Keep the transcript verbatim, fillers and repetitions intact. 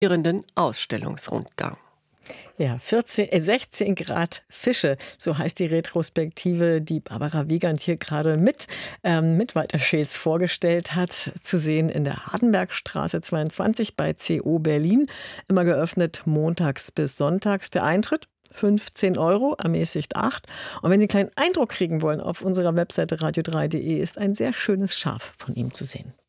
Ausstellungsrundgang. Ja, vierzehn, äh, sechzehn Grad Fische, so heißt die Retrospektive, die Barbara Wiegand hier gerade mit, ähm, mit Walter Scheels vorgestellt hat. Zu sehen in der Hardenbergstraße zweiundzwanzig bei C O Berlin. Immer geöffnet montags bis sonntags. Der Eintritt fünfzehn Euro, ermäßigt acht. Und wenn Sie einen kleinen Eindruck kriegen wollen, auf unserer Webseite radio drei punkt de ist ein sehr schönes Schaf von ihm zu sehen.